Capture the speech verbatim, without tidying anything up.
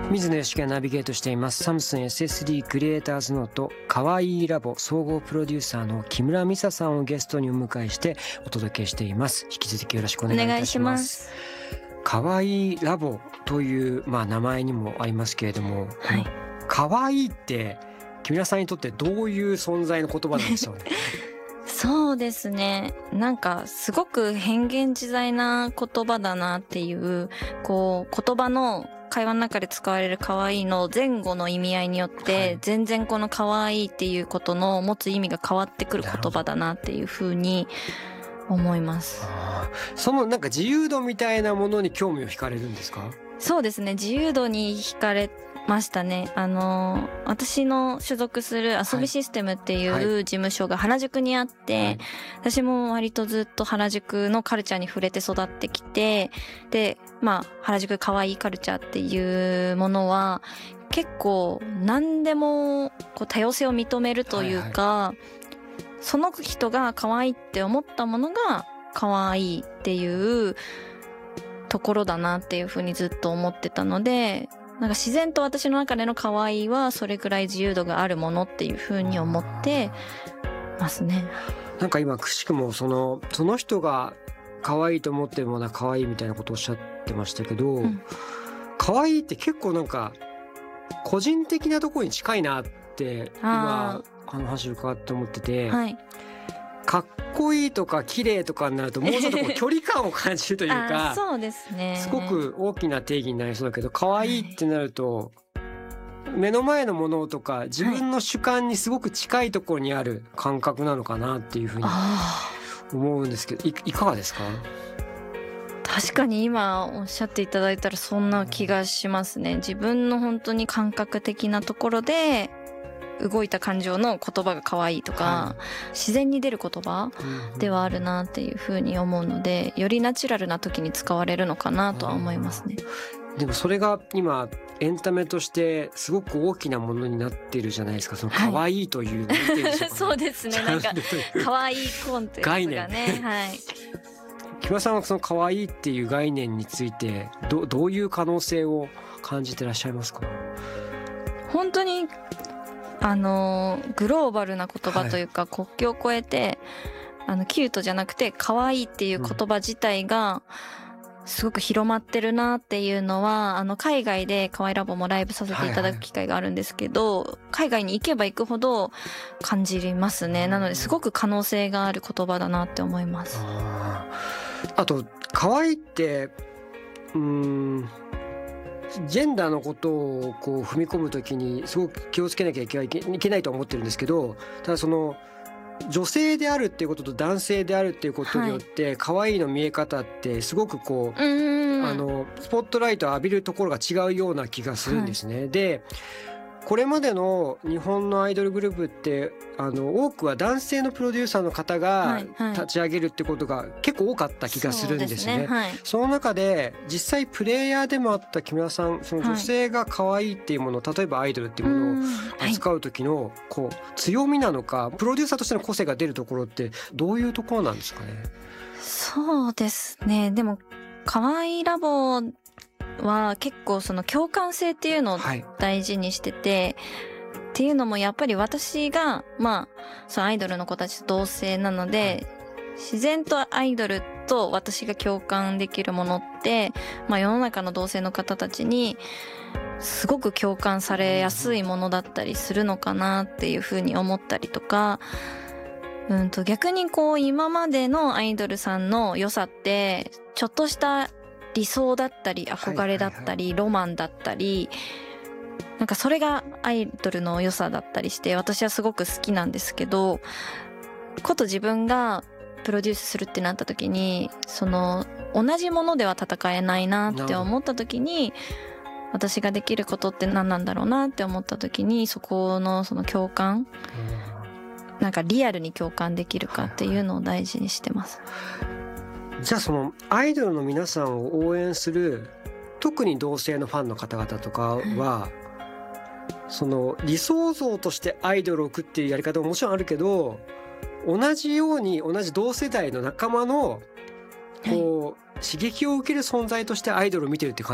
水野よしきがナビゲートしていますサムスン エスエスディー クリエイターズノートかわいいラボ総合プロデューサーの木村美沙さんをゲストにお迎えしてお届けしています。引き続きよろしくお願いいたします。かわいいラボという、まあ、名前にもありますけれども、はい、かわいいって木村さんにとってどういう存在の言葉なんでしょうね。 そうですね、なんかすごく変幻自在な言葉だなっていう、こう言葉の会話の中で使われる可愛いの前後の意味合いによって全然この可愛いっていうことの持つ意味が変わってくる言葉だなっていうふうに思います。 あ、そのなんか自由度みたいなものに興味を惹かれるんですか？ そうですね、自由度に惹かれましたね。あの私の所属する遊びシステムっていう事務所が原宿にあって、はいはい、私も割とずっと原宿のカルチャーに触れて育ってきて、でまあ原宿かわいいカルチャーっていうものは結構何でもこう多様性を認めるというか、はいはい、その人が可愛いって思ったものが可愛いっていうところだなっていうふうにずっと思ってたので、なんか自然と私の中での可愛いはそれくらい自由度があるものっていう風に思ってますね。 なんか今くしくもそのその人が可愛いと思ってるものは可愛いみたいなことをおっしゃってましたけど、うん、可愛いって結構なんか個人的なところに近いなって今あの話伺って思ってて、はい、かっこいいとか綺麗とかになるともうちょっとこう距離感を感じるというかそうですね、 すごく大きな定義になりそうだけど、可愛いってなると目の前のものとか自分の主観にすごく近いところにある感覚なのかなっていうふうに思うんですけど、 い, いかがですか？ 確かに今おっしゃっていただいたらそんな気がしますね。自分の本当に感覚的なところで動いた感情の言葉が可愛いとか、はい、自然に出る言葉ではあるなっていうふうに思うので、よりナチュラルな時に使われるのかなとは思いますね。 でもそれが今エンタメとしてすごく大きなものになっているじゃないですか。その可愛いという、はい、なんていうんでしょうかね、 そうですね、なんか可愛いコンテンツがね、概念、はい、 木村さんはその可愛いっていう概念について ど, どういう可能性を感じてらっしゃいますか？ 本当にあのグローバルな言葉というか、はい、国境を越えてあのキュートじゃなくて可愛いっていう言葉自体がすごく広まってるなっていうのは、あの海外で可愛いラボもライブさせていただく機会があるんですけど、はいはい、海外に行けば行くほど感じますね。なのですごく可能性がある言葉だなって思います。 あ, あと可愛いってうーんジェンダーのことをこう踏み込むときにすごく気をつけなきゃいけない、いけないと思ってるんですけど、ただその女性であるっていうことと男性であるっていうことによって、はい、可愛いの見え方ってすごくこう、うんあのスポットライトを浴びるところが違うような気がするんですね。はい、でこれまでの日本のアイドルグループってあの多くは男性のプロデューサーの方が立ち上げるってことが結構多かった気がするんですね。そうですね、はい、その中で実際プレイヤーでもあった木村さん、その女性が可愛いっていうもの、はい、例えばアイドルっていうものを扱う時のこう強みなのか、プロデューサーとしての個性が出るところってどういうところなんですかね？ そうですね、でも可愛いラボは結構その共感性っていうのを大事にしてて、はい、っていうのもやっぱり私がまあそのアイドルの子たちと同性なので、はい、自然とアイドルと私が共感できるものって、まあ、世の中の同性の方たちにすごく共感されやすいものだったりするのかなっていうふうに思ったりとか、うんと逆にこう今までのアイドルさんの良さってちょっとした理想だったり憧れだったりロマンだったり、なんかそれがアイドルの良さだったりして私はすごく好きなんですけど、こと自分がプロデュースするってなった時にその同じものでは戦えないなって思った時に、私ができることって何なんだろうなって思った時に、そこのその共感、なんかリアルに共感できるかっていうのを大事にしてます。 じゃあそのアイドルの皆さんを応援する特に同性のファンの方々とかは、その理想像としてアイドルを置くっていうやり方ももちろんあるけど、同じように同じ同世代の仲間のこう刺激を受ける存在としてアイドルを見てるって感じ